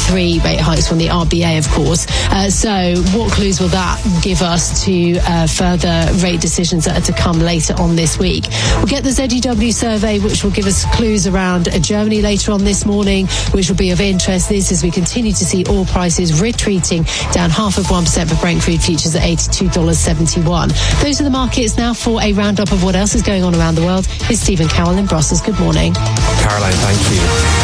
3 rate hikes from the RBA, of course. So what clues will that give us to further rate decisions that are to come later on this week? We'll get the ZEW survey, which will give us clues around Germany later on this morning, which will be of interest. This as we continue to see oil prices retreating down 0.5% for Brent crude futures at $82.71. Those are the markets now for a roundup of what else is going on around the world. It's Stephen Cowell in Brussels. Good morning. Caroline, thank you.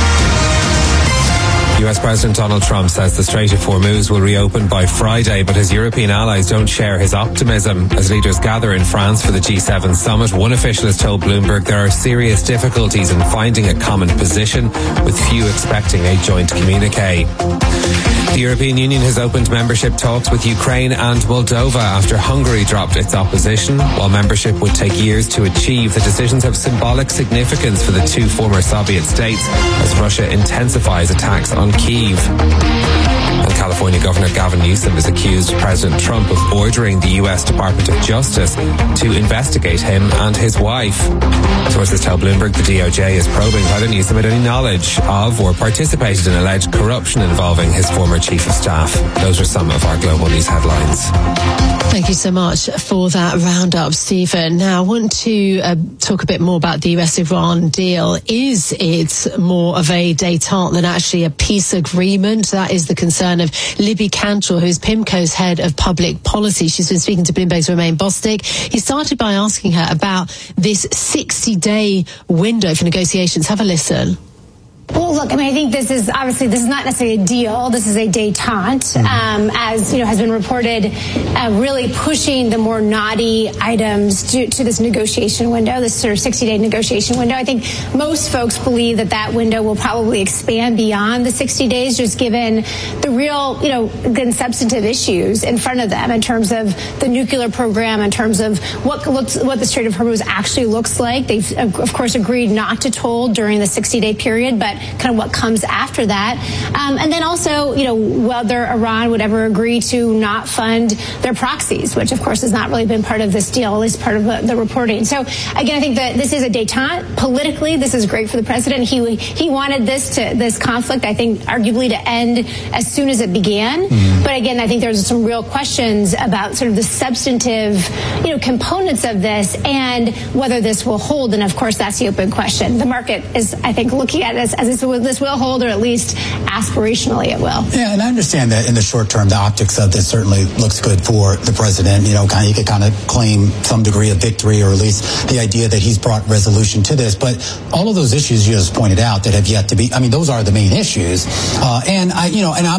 US President Donald Trump says the Strait of Hormuz will reopen by Friday, but his European allies don't share his optimism. As leaders gather in France for the G7 summit, one official has told Bloomberg there are serious difficulties in finding a common position, with few expecting a joint communique. The European Union has opened membership talks with Ukraine and Moldova after Hungary dropped its opposition. While membership would take years to achieve, the decisions have symbolic significance for the two former Soviet states as Russia intensifies attacks on Kyiv. And California Governor Gavin Newsom has accused President Trump of ordering the U.S. Department of Justice to investigate him and his wife. Sources tell Bloomberg the DOJ is probing whether Newsom had any knowledge of or participated in alleged corruption involving his former chief of staff. Those are some of our global news headlines. Thank you so much for that roundup, Stephen. Now, I want to talk a bit more about the US-Iran deal. Is it more of a détente than actually a peace agreement? That is the concern of Libby Cantrell, who's PIMCO's head of public policy. She's been speaking to Bloomberg's Romain Bostic. He started by asking her about this 60-day window for negotiations. Have a listen. Well, look, I think this is not necessarily a deal. This is a détente, as has been reported, really pushing the more knotty items to this negotiation window, this sort of 60-day negotiation window. I think most folks believe that window will probably expand beyond the 60 days, just given the real, substantive issues in front of them in terms of the nuclear program, in terms of what the Strait of Hormuz actually looks like. They've, of course, agreed not to toll during the 60-day period, but kind of what comes after that. And then also, whether Iran would ever agree to not fund their proxies, which of course has not really been part of this deal, at least part of the reporting. So again, I think that this is a détente. Politically, this is great for the president. He wanted this conflict, I think, arguably to end as soon as it began. But again, I think there's some real questions about sort of the substantive, components of this and whether this will hold. And of course, that's the open question. The market is, I think, looking at this as this will hold, or at least aspirationally it will. Yeah, and I understand that in the short term, the optics of this certainly looks good for the president. He could kind of claim some degree of victory, or at least the idea that he's brought resolution to this. But all of those issues you just pointed out that have yet to be, those are the main issues. And I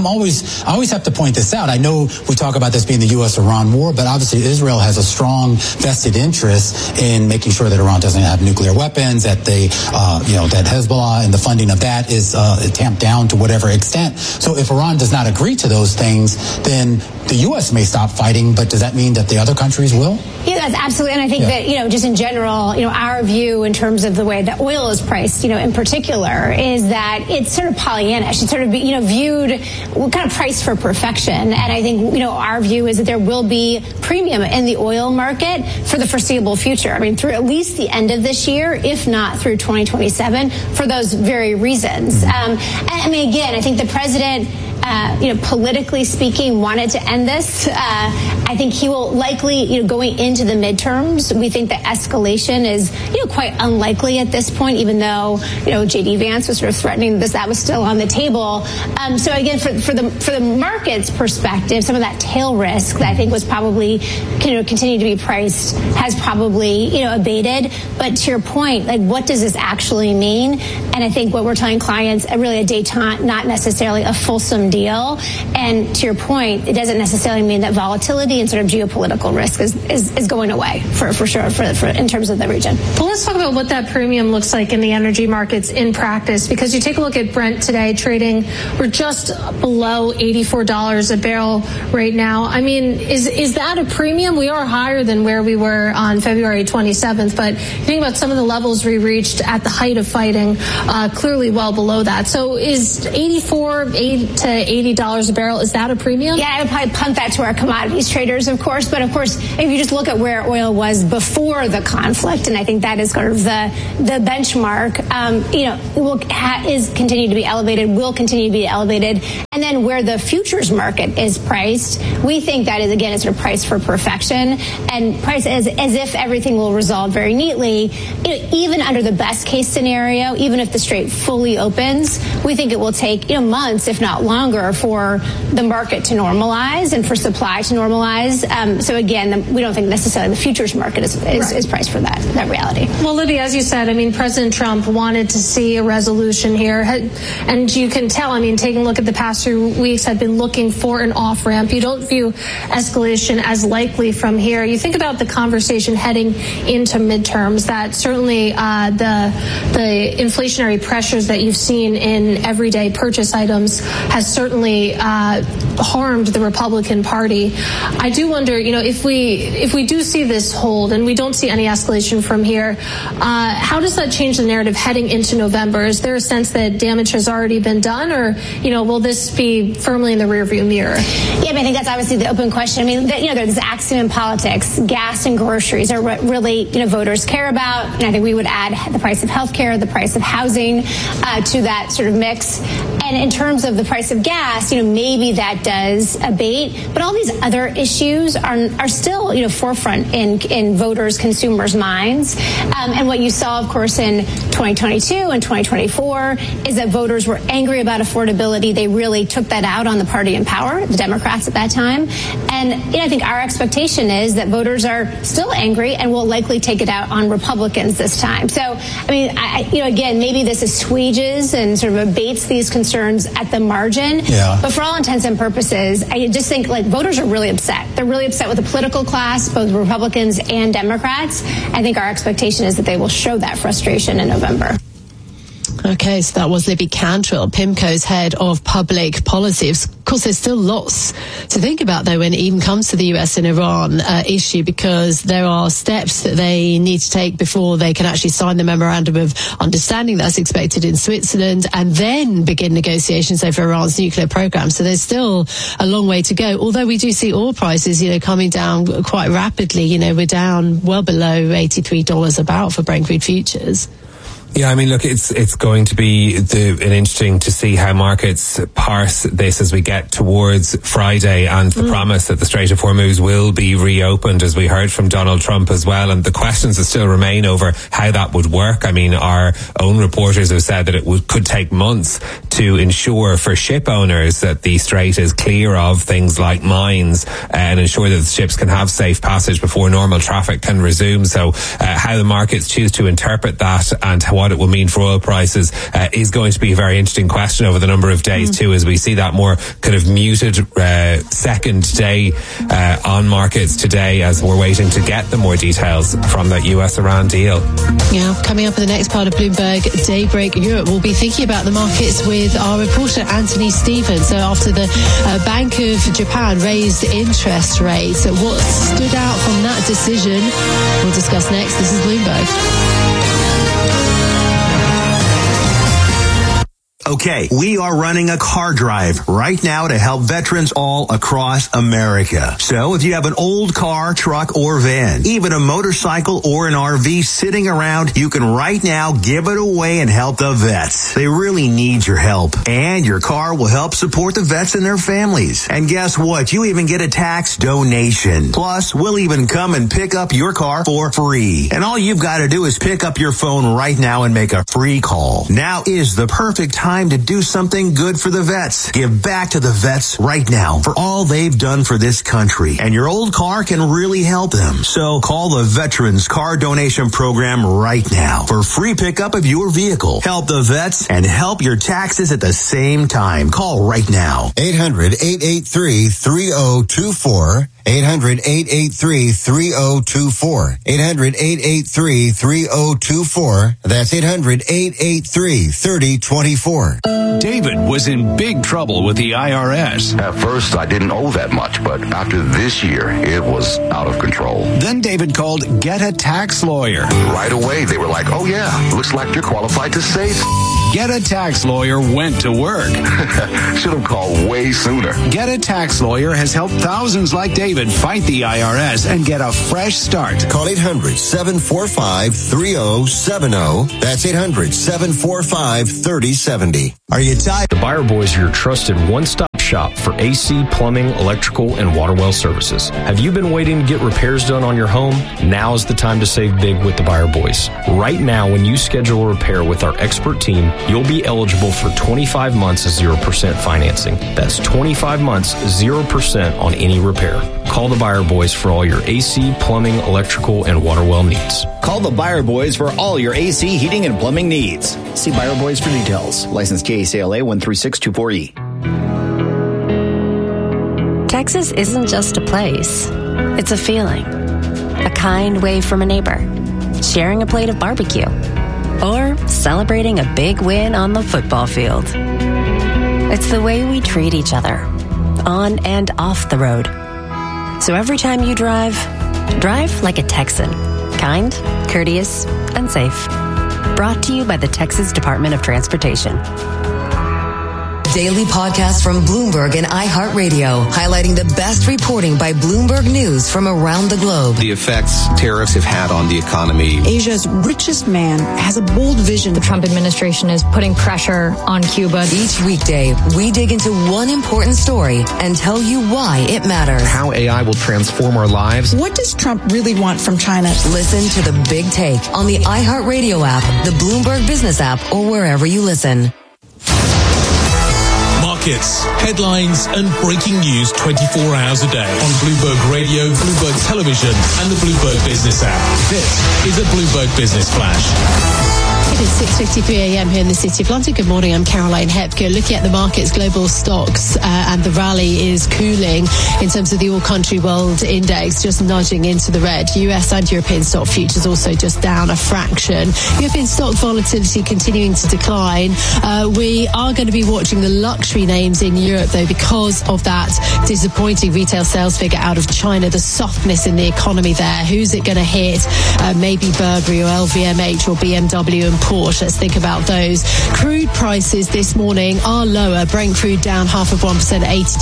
always have to point this out. I know we talk about this being the U.S.-Iran war, but obviously Israel has a strong vested interest in making sure that Iran doesn't have nuclear weapons, that that Hezbollah and the funding of that is tamped down to whatever extent. So if Iran does not agree to those things, then the U.S. may stop fighting, but does that mean that the other countries will? Yeah, that's absolutely. And I think that, just in general, our view in terms of the way that oil is priced, in particular, is that it's sort of Pollyannish. It's sort of, viewed, kind of priced for perfection. And I think, our view is that there will be premium in the oil market for the foreseeable future. Through at least the end of this year, if not through 2027, for those very reasons. Again, I think the president, politically speaking, wanted to end this. I think he will likely, going into the midterms, we think the escalation is, quite unlikely at this point, even though, J.D. Vance was sort of threatening that was still on the table. So again, for the market's perspective, some of that tail risk that I think was probably, continued to be priced has probably, abated. But to your point, what does this actually mean? And I think what we're telling clients, really a détente, not necessarily a fulsome deal. And to your point, it doesn't necessarily mean that volatility and sort of geopolitical risk is going away for sure in terms of the region. Well, let's talk about what that premium looks like in the energy markets in practice, because you take a look at Brent today trading, we're just below $84 a barrel right now. Is that a premium? We are higher than where we were on February 27th, but think about some of the levels we reached at the height of fighting, clearly well below that. So is $84 to $80 a barrel, is that a premium? Yeah, I would probably punt that to our commodities traders, of course. But of course, if you just look at where oil was before the conflict, and I think that is sort of the benchmark, is continue to be elevated, will continue to be elevated. And then where the futures market is priced, we think that is, again, it's a price for perfection and priced as if everything will resolve very neatly. Even under the best case scenario, even if the Strait fully opens, we think it will take months, if not longer, for the market to normalize and for supply to normalize. So again, we don't think necessarily the futures market is priced for that reality. Well, Libby, as you said, President Trump wanted to see a resolution here. And you can tell, taking a look at the past few weeks, had been looking for an off-ramp. You don't view escalation as likely from here. You think about the conversation heading into midterms, that certainly the inflationary pressures that you've seen in everyday purchase items has certainly harmed the Republican Party. I do wonder, if we do see this hold and we don't see any escalation from here, how does that change the narrative heading into November? Is there a sense that damage has already been done, or will this be firmly in the rearview mirror? Yeah, I think that's obviously the open question. There's the axiom in politics: gas and groceries are what really voters care about. And I think we would add the price of healthcare, the price of housing to that sort of mix. And in terms of the price of gas, maybe that does abate, but all these other issues are still forefront in voters, consumers' minds. And what you saw, of course, in 2022 and 2024 is that voters were angry about affordability. They really took that out on the party in power, the Democrats at that time. And I think our expectation is that voters are still angry and will likely take it out on Republicans this time. So, again, maybe this assuages and sort of abates these concerns at the margin. Yeah. But for all intents and purposes, I just think voters are really upset. They're really upset with the political class, both Republicans and Democrats. I think our expectation is that they will show that frustration in November. Okay, so that was Libby Cantrill, PIMCO's head of public policy. Of course, there's still lots to think about, though, when it even comes to the US and Iran issue, because there are steps that they need to take before they can actually sign the memorandum of understanding that's expected in Switzerland and then begin negotiations over Iran's nuclear program. So there's still a long way to go. Although we do see oil prices, coming down quite rapidly. We're down well below $83 a barrel for Brent crude futures. Yeah, look, it's going to be interesting to see how markets parse this as we get towards Friday and the promise that the Strait of Hormuz will be reopened, as we heard from Donald Trump as well. And the questions that still remain over how that would work. Our own reporters have said that it could take months to ensure for ship owners that the Strait is clear of things like mines and ensure that the ships can have safe passage before normal traffic can resume. So how the markets choose to interpret that and what it will mean for oil prices is going to be a very interesting question over the number of days too, as we see that more kind of muted second day on markets today, as we're waiting to get the more details from that US-Iran deal. Yeah, coming up in the next part of Bloomberg Daybreak Europe, we'll be thinking about the markets with our reporter Anthony Stevens. So after the Bank of Japan raised interest rates, what stood out from that decision? We'll discuss next. This is Bloomberg. Okay, we are running a car drive right now to help veterans all across America. So if you have an old car, truck, or van, even a motorcycle or an RV sitting around, you can right now give it away and help the vets. They really need your help. And your car will help support the vets and their families. And guess what? You even get a tax donation. Plus, we'll even come and pick up your car for free. And all you've got to do is pick up your phone right now and make a free call. Now is the perfect time to do something good for the vets. Give back to the vets right now for all they've done for this country. And your old car can really help them. So call the Veterans Car Donation Program right now for free pickup of your vehicle. Help the vets and help your taxes at the same time. Call right now. 800-883-3024. 800-883-3024. 800-883-3024. That's 800-883-3024. David was in big trouble with the IRS. At first, I didn't owe that much, but after this year, it was out of control. Then David called Get a Tax Lawyer. Right away, they were like, oh yeah, looks like you're qualified to save. Get a Tax Lawyer went to work. Should have called way sooner. Get a Tax Lawyer has helped thousands like David fight the IRS and get a fresh start. Call 800-745-3070. That's 800-745-3070. Are you tired? The Buyer Boys are your trusted one-stop shop for AC, plumbing, electrical, and water well services. Have you been waiting to get repairs done on your home? Now is the time to save big with the Buyer Boys. Right now, when you schedule a repair with our expert team, you'll be eligible for 25 months of 0% financing. That's 25 months, 0% on any repair. Call the Buyer Boys for all your AC, plumbing, electrical, and water well needs. Call the Buyer Boys for all your AC, heating, and plumbing needs. See Buyer Boys for details. License KACLA 13624E. Texas isn't just a place. It's a feeling. A kind wave from a neighbor. Sharing a plate of barbecue. Or celebrating a big win on the football field. It's the way we treat each other. On and off the road. So every time you drive like a Texan. Kind, courteous, and safe. Brought to you by the Texas Department of Transportation. Daily podcast from Bloomberg and iHeartRadio, highlighting the best reporting by Bloomberg News from around the globe. The effects tariffs have had on the economy. Asia's richest man has a bold vision. The Trump administration is putting pressure on Cuba. Each weekday, we dig into one important story and tell you why it matters. How AI will transform our lives. What does Trump really want from China? Listen to The Big Take on the iHeartRadio app, the Bloomberg Business app, or wherever you listen. Markets, headlines, and breaking news 24 hours a day on Bloomberg Radio, Bloomberg Television, and the Bloomberg Business app. This is a Bloomberg Business Flash. It is 6:53 a.m. here in the City of London. Good morning, I'm Caroline Hepker. Looking at the markets, global stocks, and the rally is cooling in terms of the all-country world index, just nudging into the red. US and European stock futures also just down a fraction. European stock volatility continuing to decline. We are going to be watching the luxury names in Europe, though, because of that disappointing retail sales figure out of China, the softness in the economy there. Who's it going to hit? Maybe Burberry or LVMH or BMW and Porsche. Let's think about those. Crude prices this morning are lower. Brent crude down 0.5%,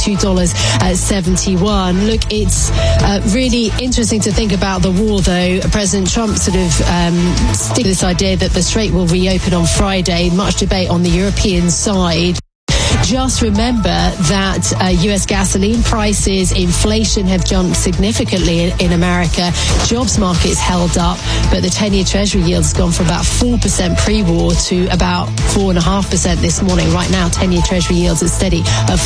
$82.71. Look, it's really interesting to think about the war, though. President Trump sort of sticking to this idea that the Strait will reopen on Friday. Much debate on the European side. Just remember that U.S. gasoline prices, inflation have jumped significantly in America. Jobs market's held up, but the 10-year Treasury yield's gone from about 4% pre-war to about 4.5% this morning. Right now, 10-year Treasury yields are steady at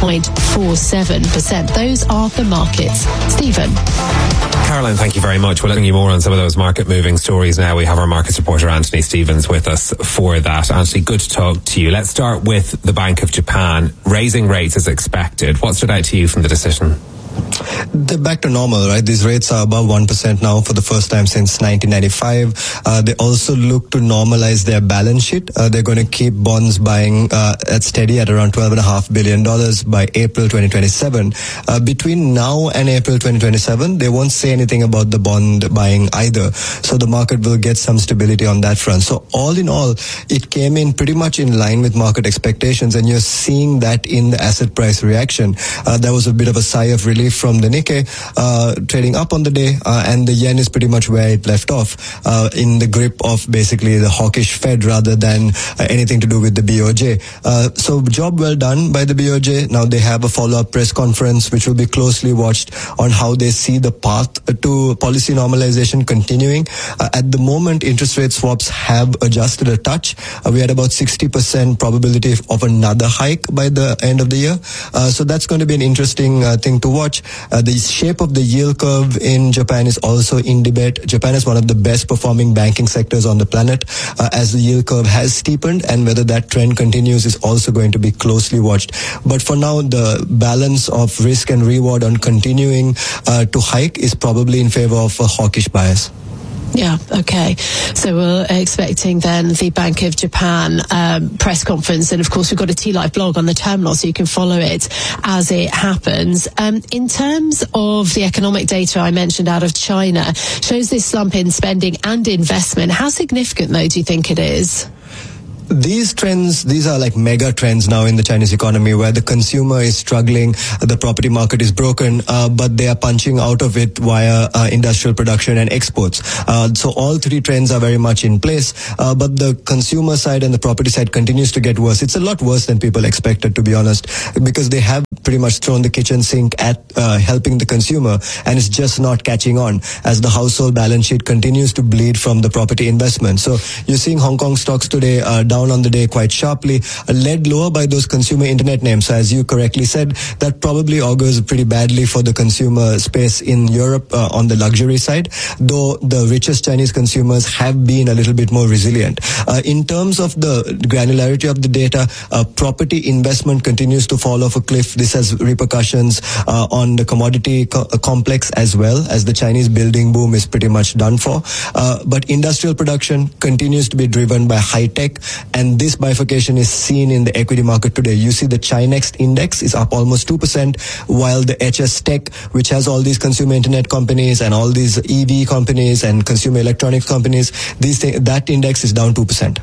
4.47%. Those are the markets. Stephen. Caroline, thank you very much. We're letting you more on some of those market-moving stories now. We have our markets reporter, Anthony Stevens, with us for that. Anthony, good to talk to you. Let's start with the Bank of Japan raising rates as expected. What stood out to you from the decision? They're back to normal, right? These rates are above 1% now for the first time since 1995. They also look to normalize their balance sheet. They're going to keep bonds buying at steady at around $12.5 billion by April 2027. Between now and April 2027, they won't say anything about the bond buying either. So the market will get some stability on that front. So all in all, it came in pretty much in line with market expectations, and you're seeing that in the asset price reaction. There was a bit of a sigh of relief from the Nikkei, trading up on the day, and the yen is pretty much where it left off, in the grip of basically the hawkish Fed rather than anything to do with the BOJ. So job well done by the BOJ. Now they have a follow-up press conference which will be closely watched on how they see the path to policy normalization continuing. At the moment, interest rate swaps have adjusted a touch. We had about 60% probability of another hike by the end of the year. So that's going to be an interesting thing to watch. The shape of the yield curve in Japan is also in debate. Japan is one of the best performing banking sectors on the planet, as the yield curve has steepened, and whether that trend continues is also going to be closely watched. But for now, the balance of risk and reward on continuing to hike is probably in favor of a hawkish bias. Yeah, okay. So we're expecting then the Bank of Japan press conference, and of course we've got a T-Live blog on the terminal so you can follow it as it happens. In terms of the economic data I mentioned out of China, shows this slump in spending and investment. How significant, though, do you think it is? These trends, these are like mega trends now in the Chinese economy, where the consumer is struggling, the property market is broken, but they are punching out of it via industrial production and exports. So all three trends are very much in place, but the consumer side and the property side continues to get worse. It's a lot worse than people expected, to be honest, because they have pretty much thrown the kitchen sink at helping the consumer, and it's just not catching on as the household balance sheet continues to bleed from the property investment. So you're seeing Hong Kong stocks today down on the day quite sharply, led lower by those consumer internet names. So as you correctly said, that probably augurs pretty badly for the consumer space in Europe on the luxury side, though the richest Chinese consumers have been a little bit more resilient. In terms of the granularity of the data, property investment continues to fall off a cliff. This has repercussions on the commodity complex as well, as the Chinese building boom is pretty much done for. But industrial production continues to be driven by high tech, and this bifurcation is seen in the equity market today. You see the Chinext index is up almost 2%, while the HS Tech, which has all these consumer internet companies and all these EV companies and consumer electronics companies, that index is down 2%.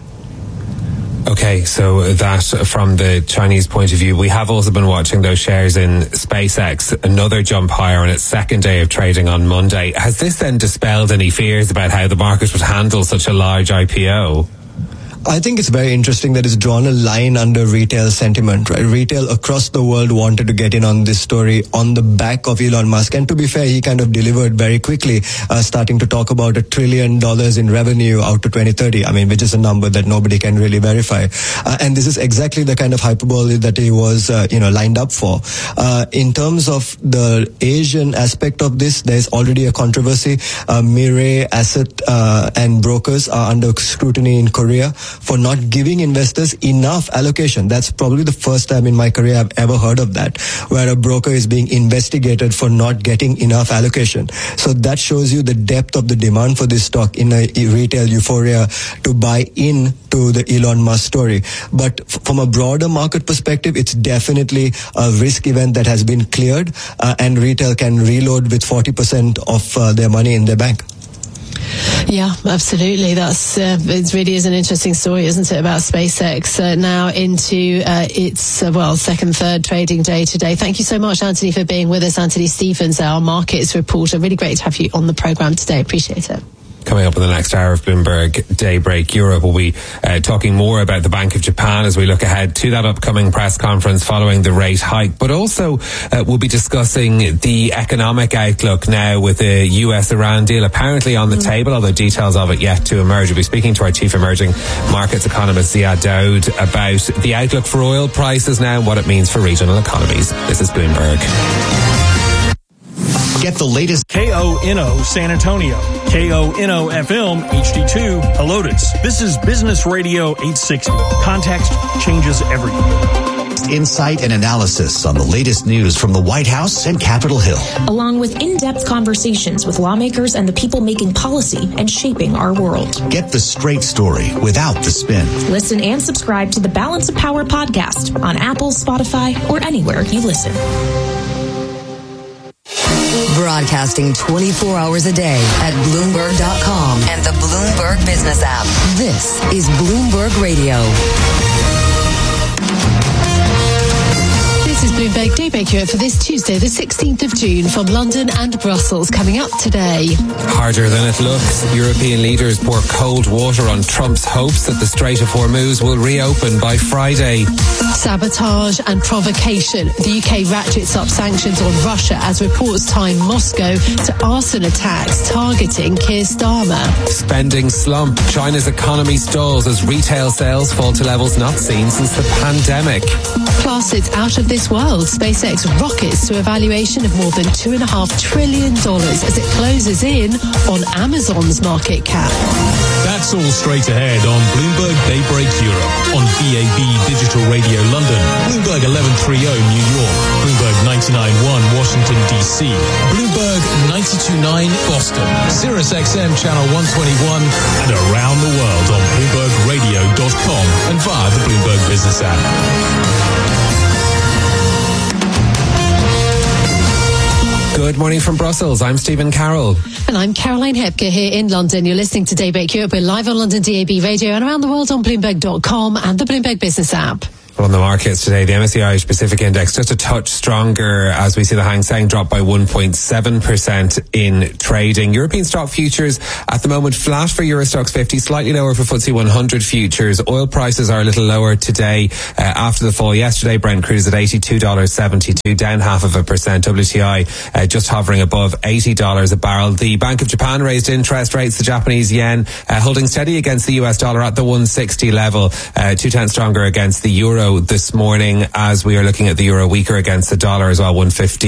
Okay, so that from the Chinese point of view. We have also been watching those shares in SpaceX, another jump higher on its second day of trading on Monday. Has this then dispelled any fears about how the market would handle such a large IPO? I think it's very interesting that it's drawn a line under retail sentiment, right? Retail across the world wanted to get in on this story on the back of Elon Musk. And to be fair, he kind of delivered very quickly, starting to talk about $1 trillion in revenue out to 2030. I mean, which is a number that nobody can really verify. And this is exactly the kind of hyperbole that he was, lined up for. In terms of the Asian aspect of this, there's already a controversy. Mirae Asset and brokers are under scrutiny in Korea for not giving investors enough allocation. That's probably the first time in my career I've ever heard of that, where a broker is being investigated for not getting enough allocation. So that shows you the depth of the demand for this stock in a retail euphoria to buy in to the Elon Musk story. But from a broader market perspective, it's definitely a risk event that has been cleared, and retail can reload with 40% of their money in their bank. Yeah, absolutely. That's it really is an interesting story, isn't it, about SpaceX now into its second, third trading day today. Thank you so much, Anthony, for being with us. Anthony Stevens, our markets reporter. Really great to have you on the programme today. Appreciate it. Coming up in the next hour of Bloomberg Daybreak Europe, we'll be talking more about the Bank of Japan as we look ahead to that upcoming press conference following the rate hike. But also we'll be discussing the economic outlook now with the US-Iran deal apparently on the table, although details of it yet to emerge. We'll be speaking to our chief emerging markets economist Ziad Daoud about the outlook for oil prices now and what it means for regional economies. This is Bloomberg. Get the latest KONO San Antonio, KONO FM HD2 Helotes. This is Business Radio 860. Context changes everything. Insight and analysis on the latest news from the White House and Capitol Hill. Along with in-depth conversations with lawmakers and the people making policy and shaping our world. Get the straight story without the spin. Listen and subscribe to the Balance of Power podcast on Apple, Spotify, or anywhere you listen. Broadcasting 24 hours a day at Bloomberg.com and the Bloomberg Business app. This is Bloomberg Radio. This is Bloomberg Daybreak Europe for this Tuesday, the 16th of June, from London and Brussels. Coming up today. Harder than it looks. European leaders pour cold water on Trump's hopes that the Strait of Hormuz will reopen by Friday. Sabotage and provocation. The UK ratchets up sanctions on Russia as reports tie Moscow to arson attacks targeting Keir Starmer. Spending slump. China's economy stalls as retail sales fall to levels not seen since the pandemic. Plus, it's out of this world. SpaceX rockets to a valuation of more than $2.5 trillion as it closes in on Amazon's market cap. That's all straight ahead on Bloomberg Daybreak Europe on BAB Digital Radio London, Bloomberg 1130 New York, Bloomberg 99.1 Washington DC, Bloomberg 92.9 Boston, Sirius XM Channel 121, and around the world on BloombergRadio.com and via the Bloomberg Business app. Good Good morning from Brussels. I'm Stephen Carroll. And I'm Caroline Hepker here in London. You're listening to Daybreak Europe. We're live on London DAB Radio and around the world on Bloomberg.com and the Bloomberg Business app. Well, on the markets today, the MSCI Irish Pacific Index just a touch stronger as we see the Hang Seng drop by 1.7% in trading. European stock futures at the moment flat for Euro Stoxx 50, slightly lower for FTSE 100 futures. Oil prices are a little lower today after the fall yesterday. Brent crude is at $82.72, down 0.5%. WTI just hovering above $80 a barrel. The Bank of Japan raised interest rates. The Japanese yen holding steady against the US dollar at the 160 level, 2/10 stronger against the euro this morning, as we are looking at the euro weaker against the dollar as well,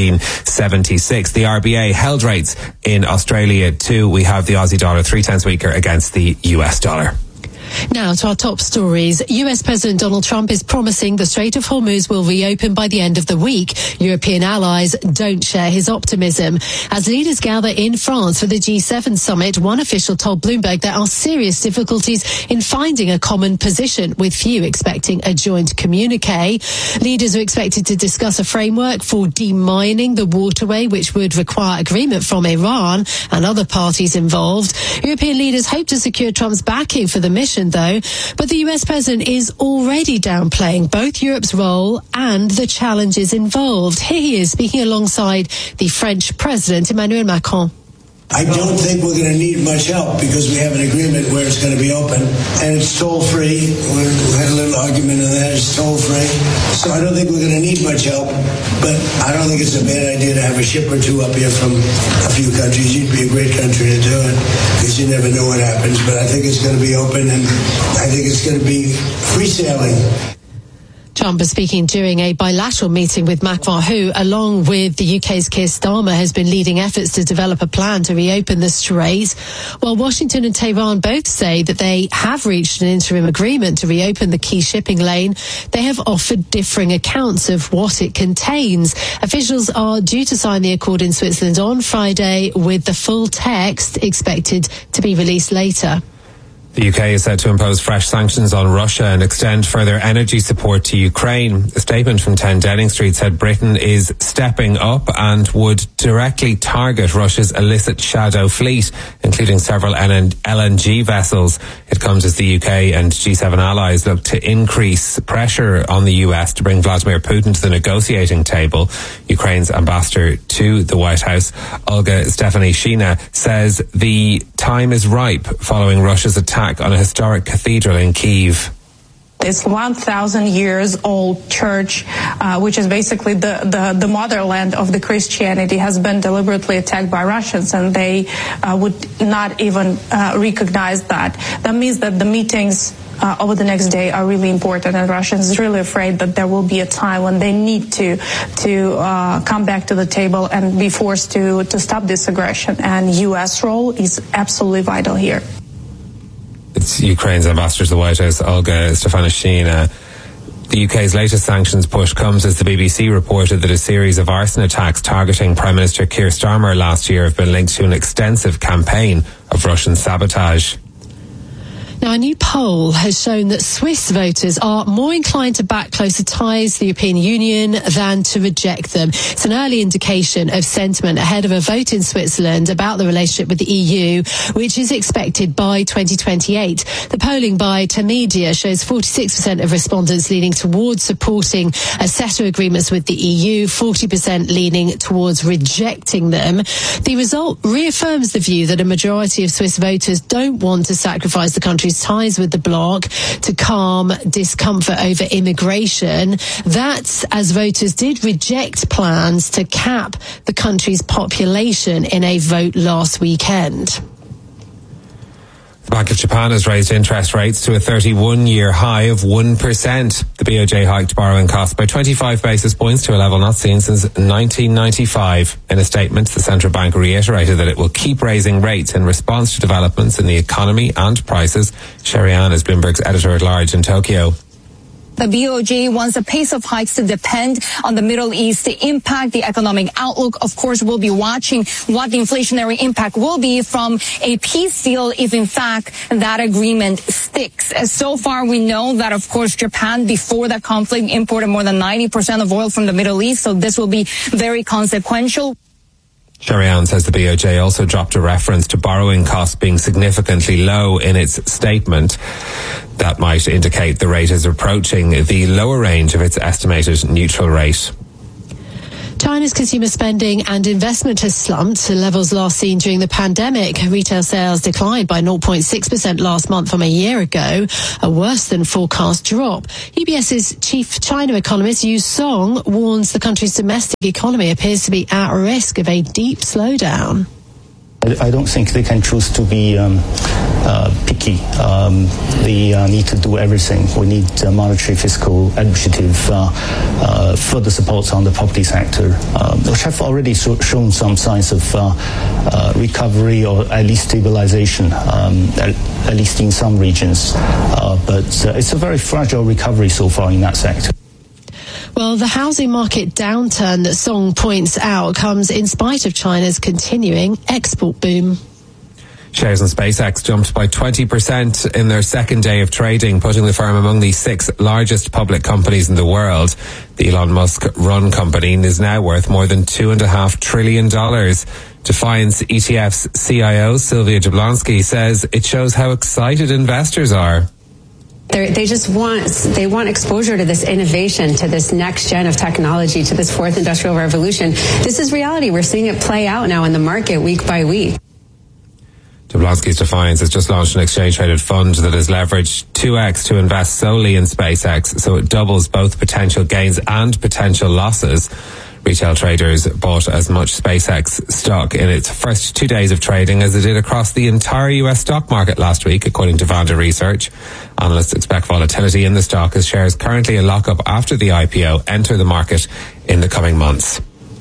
115.76. The RBA held rates in Australia too. We have the Aussie dollar 3/10 weaker against the US dollar. Now to our top stories. US President Donald Trump is promising the Strait of Hormuz will reopen by the end of the week. European allies don't share his optimism. As leaders gather in France for the G7 summit, one official told Bloomberg there are serious difficulties in finding a common position, with few expecting a joint communique. Leaders are expected to discuss a framework for demining the waterway, which would require agreement from Iran and other parties involved. European leaders hope to secure Trump's backing for the mission, though, but the US president is already downplaying both Europe's role and the challenges involved. Here he is speaking alongside the French President Emmanuel Macron. I don't think we're going to need much help because we have an agreement where it's going to be open and it's toll-free. We had a little argument on that. It's toll-free. So I don't think we're going to need much help, but I don't think it's a bad idea to have a ship or two up here from a few countries. You'd be a great country to do it because you never know what happens, but I think it's going to be open and I think it's going to be free sailing. Trump is speaking during a bilateral meeting with Macron, who, along with the UK's Keir Starmer, has been leading efforts to develop a plan to reopen the strait. While Washington and Tehran both say that they have reached an interim agreement to reopen the key shipping lane, they have offered differing accounts of what it contains. Officials are due to sign the accord in Switzerland on Friday, with the full text expected to be released later. The UK is set to impose fresh sanctions on Russia and extend further energy support to Ukraine. A statement from 10 Downing Street said Britain is stepping up and would directly target Russia's illicit shadow fleet, including several LNG vessels. It comes as the UK and G7 allies look to increase pressure on the US to bring Vladimir Putin to the negotiating table. Ukraine's ambassador to the White House, Olga Stefanishina, says the time is ripe following Russia's attack on a historic cathedral in Kyiv. It's 1,000 years old church, which is basically the motherland of the Christianity, has been deliberately attacked by Russians, and they would not even recognize that. That means that the meetings over the next day are really important, and Russians are really afraid that there will be a time when they need to come back to the table and be forced to stop this aggression. And U.S. role is absolutely vital here. It's Ukraine's ambassador to the White House, Olga Stefanishina. The UK's latest sanctions push comes as the BBC reported that a series of arson attacks targeting Prime Minister Keir Starmer last year have been linked to an extensive campaign of Russian sabotage. Now, a new poll has shown that Swiss voters are more inclined to back closer ties to the European Union than to reject them. It's an early indication of sentiment ahead of a vote in Switzerland about the relationship with the EU, which is expected by 2028. The polling by Tamedia shows 46% of respondents leaning towards supporting CETA agreements with the EU, 40% leaning towards rejecting them. The result reaffirms the view that a majority of Swiss voters don't want to sacrifice the country's ties with the bloc to calm discomfort over immigration. That's as voters did reject plans to cap the country's population in a vote last weekend. The Bank of Japan has raised interest rates to a 31-year high of 1%. The BOJ hiked borrowing costs by 25 basis points to a level not seen since 1995. In a statement, the central bank reiterated that it will keep raising rates in response to developments in the economy and prices. Sherry Ann is Bloomberg's editor-at-large in Tokyo. The BOJ wants the pace of hikes to depend on the Middle East, the impact, the economic outlook. Of course, we'll be watching what the inflationary impact will be from a peace deal if, in fact, that agreement sticks. So far, we know that, of course, Japan, before the conflict, imported more than 90% of oil from the Middle East, so this will be very consequential. Sharian says the BOJ also dropped a reference to borrowing costs being significantly low in its statement. That might indicate the rate is approaching the lower range of its estimated neutral rate. China's consumer spending and investment has slumped to levels last seen during the pandemic. Retail sales declined by 0.6% last month from a year ago, a worse than forecast drop. UBS's chief China economist Yu Song warns the country's domestic economy appears to be at risk of a deep slowdown. I don't think they can choose to be picky. They need to do everything. We need monetary, fiscal, administrative, further support on the property sector, which have already shown some signs of recovery or at least stabilization, at least in some regions. But it's a very fragile recovery so far in that sector. Well, the housing market downturn that Song points out comes in spite of China's continuing export boom. Shares in SpaceX jumped by 20% in their second day of trading, putting the firm among the 6 largest public companies in the world. The Elon Musk-run company is now worth more than $2.5 trillion. Defiance ETF's CIO, Sylvia Jablonski, says it shows how excited investors are. They just want exposure to this innovation, to this next gen of technology, to this fourth industrial revolution. This is reality. We're seeing it play out now in the market week by week. Jablonski's Defiance has just launched an exchange-traded fund that is leveraged 2x to invest solely in SpaceX, so it doubles both potential gains and potential losses. Retail traders bought as much SpaceX stock in its first 2 days of trading as it did across the entire US stock market last week, according to Vanda Research. Analysts expect volatility in the stock as shares currently in lockup after the IPO enter the market in the coming months.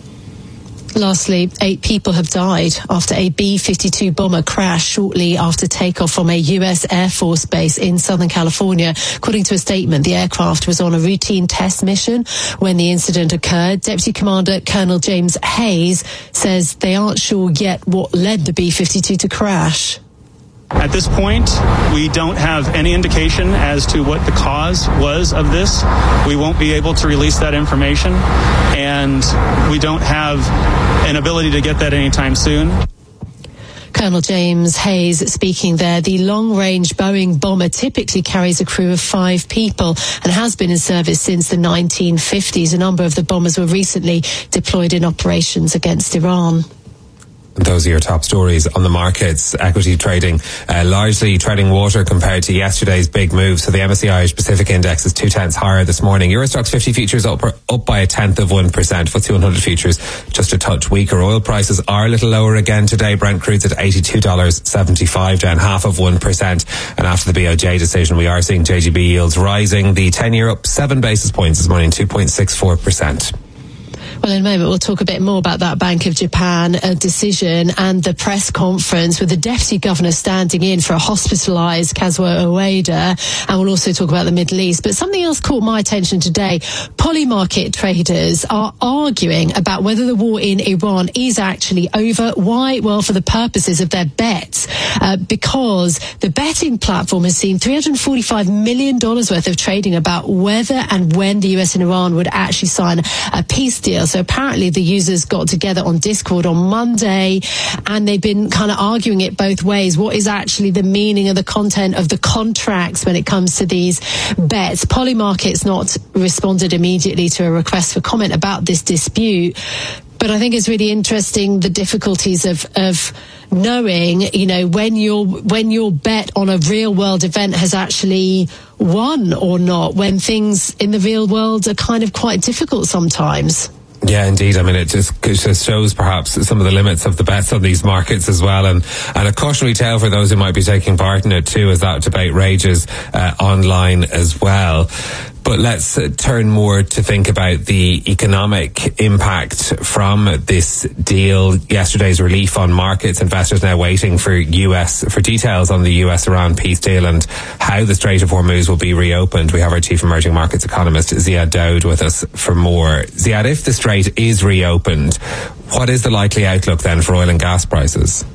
Lastly, 8 people have died after a B-52 bomber crashed shortly after takeoff from a U.S. Air Force base in Southern California. According to a statement, the aircraft was on a routine test mission when the incident occurred. Deputy Commander Colonel James Hayes says they aren't sure yet what led the B-52 to crash. At this point, we don't have any indication as to what the cause was of this. We won't be able to release that information, and we don't have an ability to get that anytime soon. Colonel James Hayes speaking there. The long-range Boeing bomber typically carries a crew of 5 people and has been in service since the 1950s. A number of the bombers were recently deployed in operations against Iran. Those are your top stories on the markets. Equity trading largely treading water compared to yesterday's big move. So the MSCI Irish Pacific Index is 0.2 higher this morning. Eurostoxx 50 futures up by 0.1%. FTSE 100 futures just a touch weaker. Oil prices are a little lower again today. Brent crude's at $82.75, down 0.5%. And after the BOJ decision, we are seeing JGB yields rising. The 10-year up 7 basis points this morning, 2.64%. Well, in a moment, we'll talk a bit more about that Bank of Japan decision and the press conference with the Deputy Governor standing in for a hospitalised Kazuo Ueda. And we'll also talk about the Middle East. But something else caught my attention today. Polymarket traders are arguing about whether the war in Iran is actually over. Why? Well, for the purposes of their bets. Because the betting platform has seen $345 million worth of trading about whether and when the US and Iran would actually sign a peace deal. So apparently the users got together on Discord on Monday and they've been kind of arguing it both ways. What is actually the meaning of the content of the contracts when it comes to these bets? Polymarket's not responded immediately to a request for comment about this dispute. But I think it's really interesting the difficulties of knowing, you know, when your bet on a real world event has actually won or not, when things in the real world are kind of quite difficult sometimes. Yeah, indeed. I mean, it just shows perhaps some of the limits of the bets on these markets as well. And a cautionary tale for those who might be taking part in it too, as that debate rages online as well. But let's turn more to think about the economic impact from this deal. Yesterday's relief on markets, investors now waiting for details on the US-Iran peace deal and how the Strait of Hormuz will be reopened. We have our chief emerging markets economist, Ziad Daoud, with us for more. Ziad, if the Strait is reopened, what is the likely outlook then for oil and gas prices?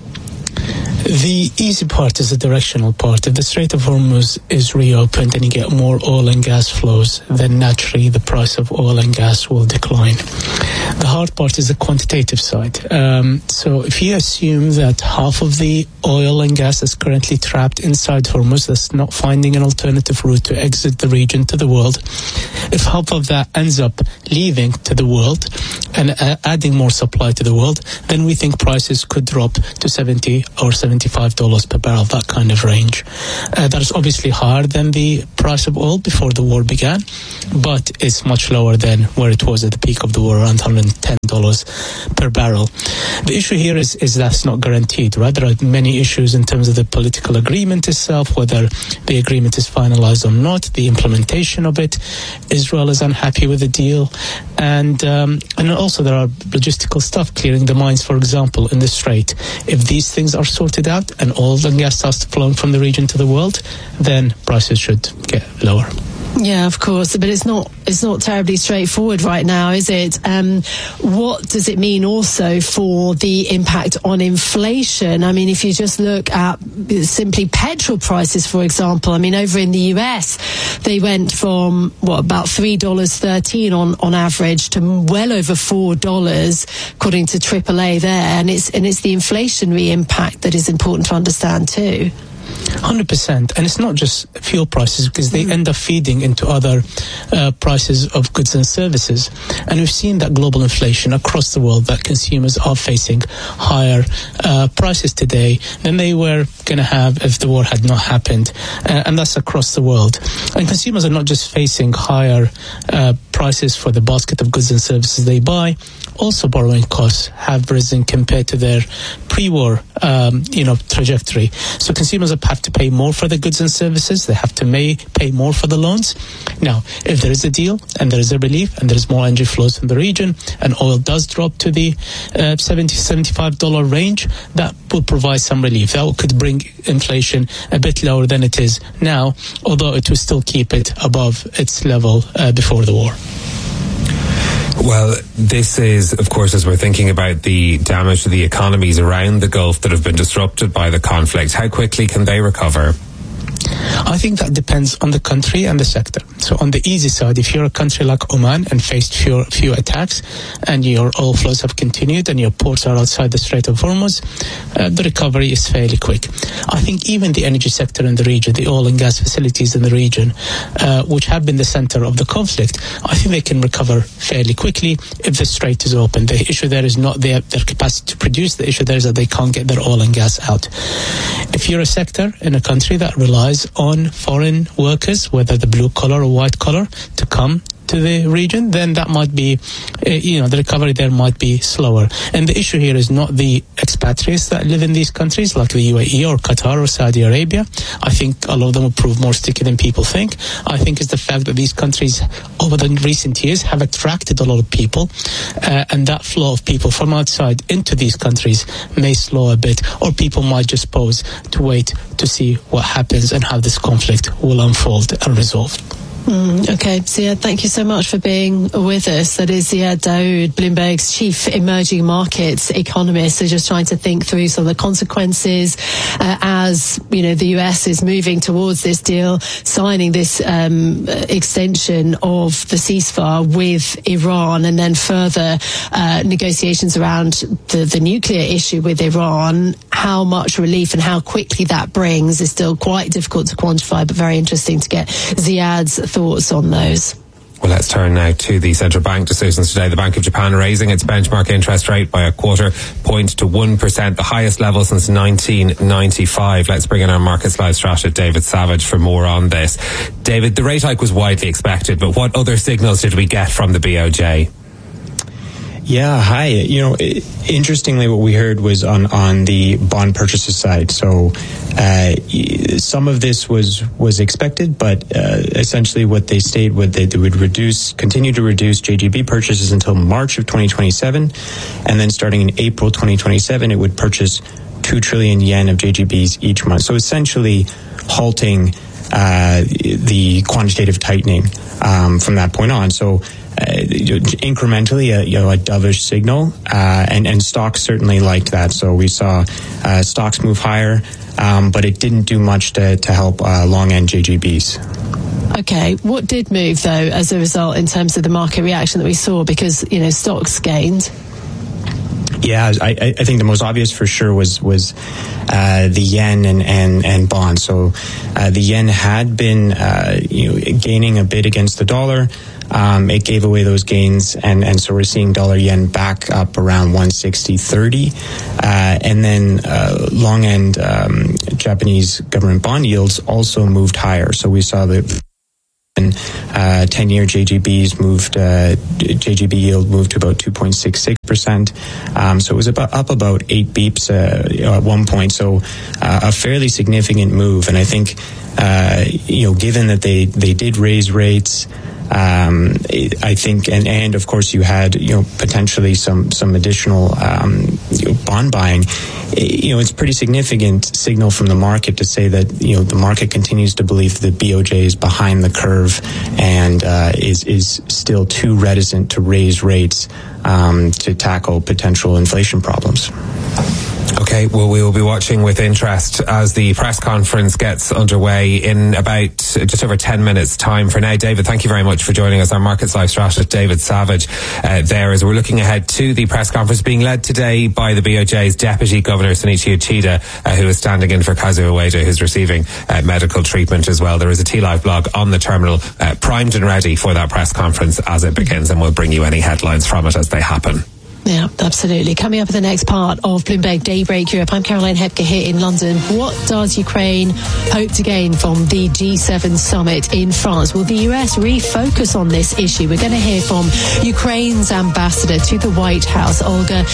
The easy part is the directional part. If the Strait of Hormuz is reopened and you get more oil and gas flows, then naturally the price of oil and gas will decline. The hard part is the quantitative side. So if you assume that half of the oil and gas is currently trapped inside Hormuz, that's not finding an alternative route to exit the region to the world, if half of that ends up leaving to the world and adding more supply to the world, then we think prices could drop to $70 or $75 per barrel, that kind of range. That is obviously higher than the price of oil before the war began, but it's much lower than where it was at the peak of the war, around $110 per barrel. The issue here is that's not guaranteed, right? There are many issues in terms of the political agreement itself, whether the agreement is finalized or not, the implementation of it. Israel is unhappy with the deal, and also there are logistical stuff, clearing the mines, for example, in the Strait. If these things are sorted out and oil and gas starts flowing from the region to the world, then prices should get lower. Yeah, of course, but it's not terribly straightforward right now, is it? What does it mean also for the impact on inflation? I mean, if you just look at simply petrol prices, for example, I mean, over in the US, they went from about $3.13 on average to well over $4, according to AAA there, and it's the inflationary impact that is important to understand too. 100%, and it's not just fuel prices, because they end up feeding into other prices of goods and services, and we've seen that global inflation across the world, that consumers are facing higher prices today than they were going to have if the war had not happened, and that's across the world. And consumers are not just facing higher prices for the basket of goods and services they buy, also borrowing costs have risen compared to their pre-war trajectory. So consumers have to pay more for the goods and services. They have to pay more for the loans. Now, if there is a deal and there is a relief and there is more energy flows in the region and oil does drop to the $70-$75 range, that will provide some relief. That could bring inflation a bit lower than it is now, although it will still keep it above its level before the war. Well, this is, of course, as we're thinking about the damage to the economies around the Gulf that have been disrupted by the conflict, how quickly can they recover? I think that depends on the country and the sector. So on the easy side, if you're a country like Oman and faced few attacks and your oil flows have continued and your ports are outside the Strait of Hormuz, the recovery is fairly quick. I think even the energy sector in the region, the oil and gas facilities in the region, which have been the center of the conflict, I think they can recover fairly quickly if the Strait is open. The issue there is not their capacity to produce. The issue there is that they can't get their oil and gas out. If you're a sector in a country that relies on foreign workers, whether the blue collar or white collar, to come to the region, then that might be, the recovery there might be slower. And the issue here is not the expatriates that live in these countries, like the UAE or Qatar or Saudi Arabia. I think a lot of them will prove more sticky than people think. I think it's the fact that these countries, over the recent years, have attracted a lot of people, and that flow of people from outside into these countries may slow a bit, or people might just pause to wait to see what happens and how this conflict will unfold and resolve. Okay, Ziad, thank you so much for being with us. That is Ziad Daoud, Bloomberg's chief emerging markets economist. So just trying to think through some of the consequences as, the US is moving towards this deal, signing this extension of the ceasefire with Iran, and then further negotiations around the nuclear issue with Iran. How much relief and how quickly that brings is still quite difficult to quantify, but very interesting to get Ziad's thoughts on those. Well, let's turn now to the central bank decisions today. The Bank of Japan raising its benchmark interest rate by 0.25 point to 1%, the highest level since 1995. Let's bring in our Markets Live strategist, David Savage, for more on this. David, the rate hike was widely expected, but what other signals did we get from the BOJ? Yeah, hi. Interestingly, what we heard was on the bond purchases side. So some of this was expected, but essentially what they stated was that they would continue to reduce JGB purchases until March of 2027, and then starting in April 2027, it would purchase 2 trillion yen of JGBs each month. So essentially halting the quantitative tightening from that point on. So incrementally a dovish signal, and stocks certainly liked that. So we saw stocks move higher, but it didn't do much to help long end JGBs. Okay, what did move though as a result in terms of the market reaction that we saw? Because stocks gained. Yeah, I think the most obvious for sure was the yen and bonds. So the yen had been gaining a bit against the dollar. It gave away those gains, and so we're seeing dollar yen back up around 160.30, and then long end Japanese government bond yields also moved higher. So we saw the 10-year JGB yield moved to about 2.66%. So it was up about 8 beeps at one point. So a fairly significant move. And I think, given that they did raise rates, I think, and of course you had, potentially some additional, bond buying. It's a pretty significant signal from the market to say that, the market continues to believe that BOJ is behind the curve and is still too reticent to raise rates to tackle potential inflation problems. Okay, well, we will be watching with interest as the press conference gets underway in about just over 10 minutes' time. For now, David, thank you very much for joining us. Our Markets Live strategist, David Savage, there as we're looking ahead to the press conference being led today by the BOJ's Deputy Governor, Sunichi Uchida, who is standing in for Kazuo Ueda, who's receiving medical treatment as well. There is a T-Live blog on the terminal primed and ready for that press conference as it begins, and we'll bring you any headlines from it as they happen. Yeah, absolutely. Coming up in the next part of Bloomberg Daybreak Europe, I'm Caroline Hepker here in London. What does Ukraine hope to gain from the G7 summit in France? Will the US refocus on this issue? We're going to hear from Ukraine's ambassador to the White House, Olga